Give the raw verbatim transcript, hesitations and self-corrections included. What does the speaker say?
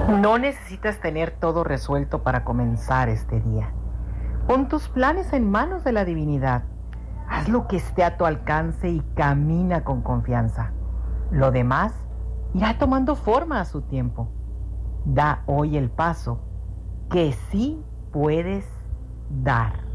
No necesitas tener todo resuelto para comenzar este día. Pon tus planes en manos de la divinidad. Haz lo que esté a tu alcance y camina con confianza. Lo demás irá tomando forma a su tiempo. Da hoy el paso que sí puedes dar.